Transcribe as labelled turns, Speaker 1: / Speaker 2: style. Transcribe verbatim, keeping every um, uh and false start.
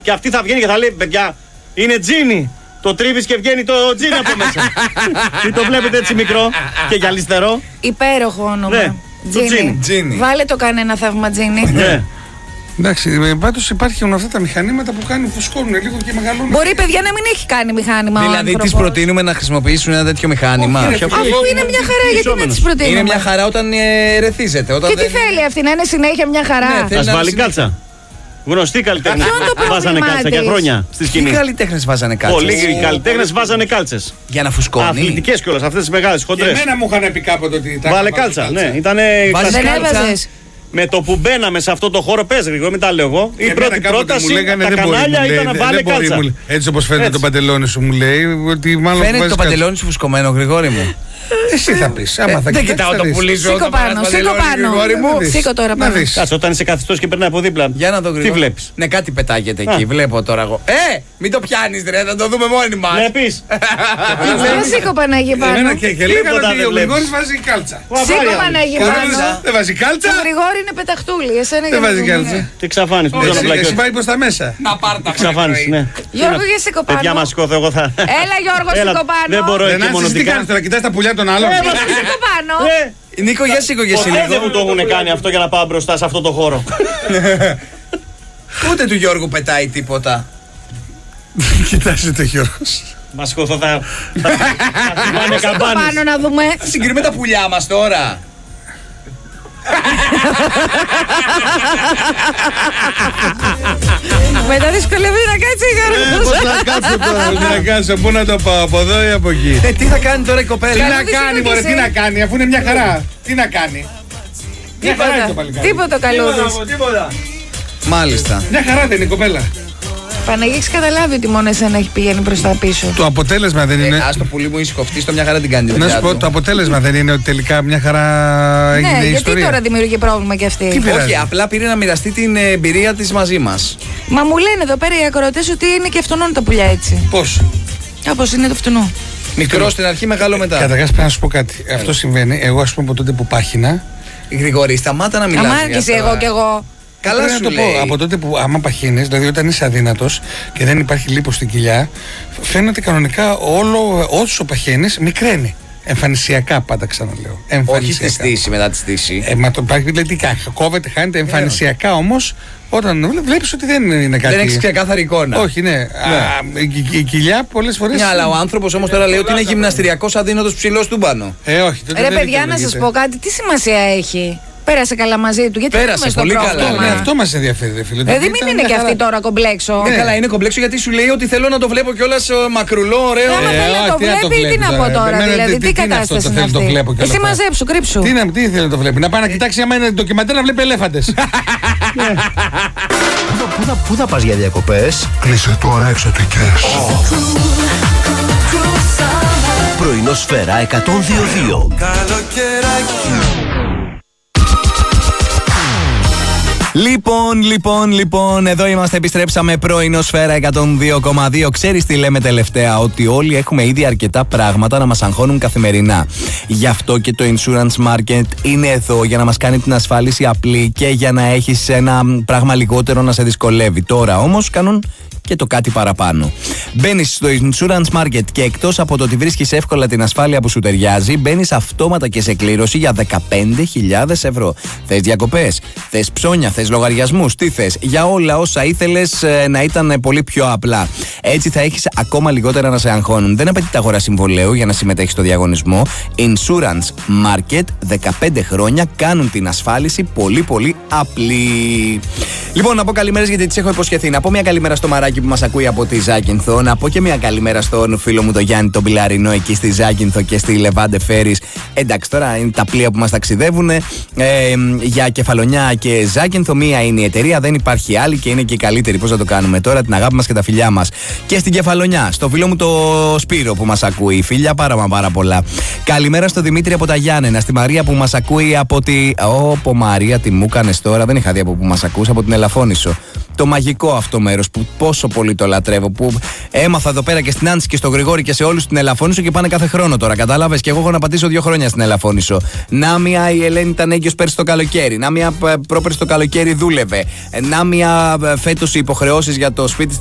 Speaker 1: Και αυτή θα βγαίνει και θα λέει: παιδιά, είναι τζίνι. Το τρίβεις και βγαίνει το τζίνι από μέσα. Τι το βλέπετε έτσι μικρό και γυαλιστερό.
Speaker 2: Υπέροχο όνομα.
Speaker 1: Ναι,
Speaker 2: τζίνι.
Speaker 3: τζίνι.
Speaker 2: Βάλε το κανένα θαύμα τζίνι.
Speaker 1: Ναι.
Speaker 4: Εντάξει, πάντως υπάρχουν αυτά τα μηχανήματα που κάνουν, φουσκώνουν λίγο και μεγαλώνουν.
Speaker 2: Μπορεί, παιδιά, να μην έχει κάνει μηχάνημα.
Speaker 3: Δηλαδή, τις προτείνουμε να χρησιμοποιήσουν ένα τέτοιο μηχάνημα.
Speaker 4: Όχι,
Speaker 2: Αφού είναι μια χαρά, γιατί να τις προτείνουμε.
Speaker 3: Είναι μια χαρά όταν ε, ρεθίζεται. Όταν
Speaker 2: και
Speaker 3: δεν...
Speaker 2: τι θέλει αυτή, να είναι συνέχεια μια χαρά.
Speaker 3: Ναι,
Speaker 1: Ας
Speaker 3: να
Speaker 1: βάλει
Speaker 3: συνέχεια.
Speaker 1: κάλτσα. Γνωστοί καλλιτέχνες
Speaker 2: Ποιο είναι το πρόβλημά
Speaker 1: βάζανε κάλτσα
Speaker 2: της?
Speaker 1: για χρόνια στη
Speaker 3: Τι
Speaker 1: σκηνή.
Speaker 3: καλλιτέχνες βάζανε κάλτσες?
Speaker 1: Πολλοί καλλιτέχνες βάζανε κάλτσες.
Speaker 3: Για να φουσκώνει.
Speaker 1: Αθλητικές κιόλας, αυτές τις μεγάλες,
Speaker 4: Και
Speaker 1: χοντρές.
Speaker 4: εμένα μου είχαν πει κάποτε ότι. τα
Speaker 1: Βάλε
Speaker 4: είχα βάλει
Speaker 1: κάλτσα, ναι. Ήτανε
Speaker 3: Βάζεις
Speaker 2: Δεν
Speaker 1: κλασικά.
Speaker 3: κάλτσα.
Speaker 2: έβαζες.
Speaker 1: Με το που μπαίναμε σε αυτό το χώρο, πες γρήγορα, μην τα λέω εγώ. Η
Speaker 4: Εμένα
Speaker 1: πρώτη
Speaker 4: κάποτε
Speaker 1: πρόταση,
Speaker 4: μου λέγανε,
Speaker 1: τα
Speaker 4: δεν μπορεί,
Speaker 1: κανάλια
Speaker 4: μου λέει,
Speaker 1: ήταν να
Speaker 4: δεν-
Speaker 1: βάλε
Speaker 4: δεν μπορεί,
Speaker 1: κάλτσα.
Speaker 4: μου λέει. Έτσι όπως φαίνεται
Speaker 1: Έτσι.
Speaker 4: το παντελόνι σου, μου λέει ότι μάλλον
Speaker 3: Φαίνεται
Speaker 4: βάζεις
Speaker 3: το
Speaker 4: κάλτσα.
Speaker 3: παντελόνι σου φουσκωμένο, Γρηγόρη μου.
Speaker 4: Εσύ θα πεις. Άμα θα
Speaker 3: Δεν
Speaker 4: κοιτάξεις,
Speaker 3: κοιτάω
Speaker 4: θα
Speaker 3: το
Speaker 4: δεις.
Speaker 3: πουλί σου.
Speaker 2: Σήκω
Speaker 3: όταν
Speaker 2: πάνω,
Speaker 3: βάζεις
Speaker 2: σήκω
Speaker 3: παντελόνι,
Speaker 2: πάνω.
Speaker 3: Γρηγόρη μου.
Speaker 4: Να δεις.
Speaker 2: Σήκω τώρα
Speaker 4: Να
Speaker 2: πάνω.
Speaker 4: δεις.
Speaker 1: Κάτσε, όταν είσαι καθιστός και περνάει από δίπλα.
Speaker 3: Για να το
Speaker 1: Τι
Speaker 3: Γρηγόρη.
Speaker 1: βλέπεις?
Speaker 3: Ναι, κάτι πετάγεται εκεί.
Speaker 1: Α.
Speaker 3: Βλέπω τώρα εγώ. Ε, μην το πιάνεις, ρε, θα το δούμε μόνοι μας.
Speaker 1: Βλέπεις.
Speaker 2: Δεν σήκω Παναγί πάνω.
Speaker 4: Εμένα και, και λέγανε
Speaker 1: Τίποτα
Speaker 4: ότι
Speaker 1: δεν
Speaker 4: ο
Speaker 1: βλέπεις.
Speaker 4: Γρηγόρης βάζει κάλτσα.
Speaker 2: Σήκω Παναγί
Speaker 4: Κατάλαβες,
Speaker 2: πάνω.
Speaker 4: δεν βάζει κάλτσα.
Speaker 2: Το Γρηγόρη είναι πεταχτούλη. Εσένα
Speaker 4: Δεν
Speaker 2: για να
Speaker 4: βάζει
Speaker 2: δούμε.
Speaker 4: κάλτσα.
Speaker 1: Τι ξαφάνεις, που
Speaker 4: Εσύ-
Speaker 1: να
Speaker 4: Εσύ
Speaker 1: πλακιώσεις.
Speaker 4: πάει προς τα μέσα.
Speaker 3: Να πάρ' τα
Speaker 1: Ξαφάνεις, ναι.
Speaker 2: Γιώργο, για σήκω πάνω.
Speaker 1: Παιδιά, μας σηκώθω, εγώ θα.
Speaker 2: Έλα, Γιώργο,
Speaker 1: Έλα,
Speaker 2: σήκω πάνω.
Speaker 1: δεν μπορώ
Speaker 4: Δεν
Speaker 1: εκεί
Speaker 4: άντσεις, τι
Speaker 1: μονοτικά.
Speaker 4: κάνεις τώρα, κοιτάς τα πουλιά των άλλων.
Speaker 1: Ε,
Speaker 2: Σήκω πάνω.
Speaker 1: Ε,
Speaker 3: Νίκο, για σήκω και εσύ
Speaker 1: ποτέ δεν μου το
Speaker 3: λίγο.
Speaker 1: έχουν κάνει αυτό για να πάω μπροστά σε αυτό το χώρο.
Speaker 3: Ούτε του Γιώργου πετάει τίποτα.
Speaker 4: Κοιτάζει το Γιώργος.
Speaker 1: Μας σηκώθω, θα. θα- θα χτυπάνε
Speaker 2: Σήκω
Speaker 1: καμπάνες.
Speaker 2: πάνω να δούμε.
Speaker 3: Συγκρίνουμε τα πουλιά μας τώρα.
Speaker 2: Μετά δυσκολεύει να κάτσει ο
Speaker 4: Ε,
Speaker 2: Γιώργος.
Speaker 4: πώς να κάτσω τώρα, τι να κάτσω, πού να το πάω, από εδώ ή από εκεί.
Speaker 3: Ε, τι θα κάνει τώρα η
Speaker 4: Τι
Speaker 3: κοπέλα?
Speaker 4: να
Speaker 2: Καλούδης
Speaker 4: κάνει,
Speaker 2: είναι
Speaker 4: μωρέ,
Speaker 2: και
Speaker 4: τι
Speaker 2: εσύ.
Speaker 4: να κάνει, αφού είναι μια χαρά. Τι να κάνει. Μια χαρά είναι το
Speaker 2: Τίποτα.
Speaker 4: παλικάρι.
Speaker 2: Τίποτα καλούδης.
Speaker 3: Μάλιστα.
Speaker 4: Μια χαρά δεν είναι η κοπέλα.
Speaker 2: Παναγί, έχεις καταλάβει ότι μόνο εσένα έχει πηγαίνει προς τα πίσω.
Speaker 4: Το αποτέλεσμα δεν
Speaker 3: Ε,
Speaker 4: είναι.
Speaker 3: ας το πουλί μου είσαι κοφτή, στο μια χαρά την κάνει. τη
Speaker 4: Να
Speaker 3: δουλειά
Speaker 4: σου πω,
Speaker 3: του.
Speaker 4: το αποτέλεσμα δεν είναι ότι τελικά μια χαρά έγινε
Speaker 2: Ναι,
Speaker 4: η
Speaker 2: γιατί
Speaker 4: ιστορία.
Speaker 2: τώρα δημιουργεί πρόβλημα κι αυτή.
Speaker 4: Τι πειράζει.
Speaker 3: Όχι, απλά πήρε να μοιραστεί την εμπειρία της μαζί μας.
Speaker 2: Μα μου λένε εδώ πέρα οι ακροατές ότι είναι και αυτονών τα πουλιά έτσι.
Speaker 4: Πώς.
Speaker 2: Όπως είναι το φτηνό.
Speaker 3: Μικρό στην αρχή, μεγάλο μετά.
Speaker 4: Καταρχάς πρέπει να σου πω κάτι. Αυτό συμβαίνει. Εγώ, ας πούμε, από τότε που πάχυνα.
Speaker 3: Γρηγόρη, σταμάτα να μιλάς.
Speaker 2: Αμά και εσύ, εγώ κι εγώ.
Speaker 3: Καλά
Speaker 4: Πρέπει
Speaker 3: σου
Speaker 4: να το
Speaker 3: λέει.
Speaker 4: πω. Από τότε που άμα παχύνεις, δηλαδή όταν είσαι αδύνατος και δεν υπάρχει λίπος στην κοιλιά, φαίνεται κανονικά όλο όσο παχαίνεις μικραίνει. Εμφανισιακά πάντα ξαναλέω.
Speaker 3: Όχι στη
Speaker 4: Εμφανισιακά.
Speaker 3: στήση, μετά τη στήση.
Speaker 4: Ε, μα το υπάρχει, δηλαδή τι κα- κόβεται, χάνεται εμφανισιακά όμως όταν βλέπεις ότι δεν είναι κάτι.
Speaker 3: Δεν έχεις ξεκάθαρη εικόνα.
Speaker 4: Όχι, ναι. Α, η, η, η κοιλιά πολλές φορές.
Speaker 3: Ναι, αλλά ο άνθρωπος όμως τώρα λέει ότι είναι γυμναστηριακός αδύνατος ψηλός του πάνω.
Speaker 4: Ε, όχι. τότε
Speaker 2: Ρε
Speaker 4: δεν
Speaker 2: παιδιά, να σας
Speaker 4: δικαιολογείται.
Speaker 2: πω κάτι, τι σημασία έχει. Πέρασε καλά μαζί του, γιατί
Speaker 3: Πέρασε
Speaker 2: έχουμε στο
Speaker 3: πολύ καλά,
Speaker 2: πρόβλημα.
Speaker 4: Ναι, αυτό μας ενδιαφέρει, ρε φίλε.
Speaker 2: Δηλαδή
Speaker 4: Ήταν
Speaker 2: μην είναι
Speaker 4: μια
Speaker 2: και
Speaker 4: χαρά.
Speaker 2: αυτή τώρα κομπλέξο.
Speaker 3: Ναι, καλά, είναι κομπλέξο γιατί σου λέει ότι θέλω να το βλέπω κιόλας ε, μακρουλό, ωραίο.
Speaker 2: Άμα
Speaker 4: Ε,
Speaker 2: θέλει να
Speaker 4: όχι,
Speaker 2: το
Speaker 4: τι να το
Speaker 2: βλέπει, τι
Speaker 4: βλέπει
Speaker 2: να
Speaker 4: τώρα,
Speaker 2: πω τώρα,
Speaker 4: εμένα
Speaker 2: δηλαδή,
Speaker 4: τι-
Speaker 2: τι
Speaker 4: τι είναι αυτό,
Speaker 2: κατάσταση
Speaker 4: το
Speaker 2: είναι
Speaker 4: θέλει, το
Speaker 2: αυτή.
Speaker 4: βλέπω κι όλα
Speaker 2: Εσύ
Speaker 4: αυτά.
Speaker 2: μαζέψου, κρύψου.
Speaker 4: Τι, να, τι θέλει να το βλέπει, να πάει να κοιτάξει άμα είναι ντοκιμαντέρ να βλέπει ελέφαντες.
Speaker 5: Πού θα- Πού θα, πού θα πας για διακοπές?
Speaker 6: Κλείσε τώρα εξωτικές.
Speaker 5: Πρωινό Σφαίρα εκατόν δύο δύο.
Speaker 3: Λοιπόν, λοιπόν, λοιπόν, εδώ είμαστε, επιστρέψαμε πρωινό Σφαίρα εκατόν δύο κόμμα δύο. Ξέρεις τι λέμε τελευταία? Ότι όλοι έχουμε ήδη αρκετά πράγματα να μας αγχώνουν καθημερινά. Γι' αυτό και το Insurance Market είναι εδώ για να μας κάνει την ασφάλιση απλή και για να έχεις ένα πράγμα λιγότερο να σε δυσκολεύει. Τώρα όμως κάνουν και το κάτι παραπάνω. Μπαίνεις στο Insurance Market και εκτός από το ότι βρίσκεις εύκολα την ασφάλεια που σου ταιριάζει, μπαίνεις αυτόματα και σε κλήρωση για δεκαπέντε χιλιάδες ευρώ. Θες διακοπές, θες ψώνια, θες λογαριασμούς, τι θες? Για όλα όσα ήθελες ε, να ήταν πολύ πιο απλά. Έτσι θα έχεις ακόμα λιγότερα να σε αγχώνουν. Δεν απαιτείται αγορά συμβολέου για να συμμετέχεις στο διαγωνισμό. Insurance Market, δεκαπέντε χρόνια κάνουν την ασφάλιση πολύ πολύ απλή. Λοιπόν, να πω καλημέρες γιατί τις έχω υποσχεθεί. Να πω μια καλημέρα στο Μαράκι που μας ακούει από τη Ζάκυνθο. Να πω και μια καλημέρα στον φίλο μου τον Γιάννη τον Πιλαρινό εκεί στη Ζάκυνθο και στη Λεβάντε Φέρις. Εντάξει, τώρα είναι τα πλοία που μας ταξιδεύουν ε, για Κεφαλονιά και Ζάκυνθο. Μία είναι η εταιρεία, δεν υπάρχει άλλη και είναι και η καλύτερη. Πώς θα το κάνουμε τώρα, την αγάπη μας και τα φιλιά μας. Και στην Κεφαλονιά, στο φίλο μου το Σπύρο που μας ακούει. Φίλια πάρα μα πάρα πολλά. Καλημέρα στο Δημήτρη από τα Γιάννενα. Στη Μαρία που μας ακούει από τη. Όπο Μαρία, τι μου κάνες τώρα. Δεν είχα δει από που μας ακούς, από την Ελαφώνησο. Το μαγικό αυτό μέρος που πόσο πολύ το λατρεύω. Που έμαθα εδώ πέρα και στην Άνση και στο Γρηγόρη και σε όλους την Ελαφώνησο και πάνε κάθε χρόνο τώρα. Κατάλαβες, και εγώ έχω να πατήσω δύο χρόνια στην Ελαφώνησο. Να μια η Ελένη ήταν έγκυος πέρσι το καλοκαίρι. Να μια πρόπερσι το καλοκαίρι δούλευε. Να μια φέτος οι υποχρεώσεις για το σπίτι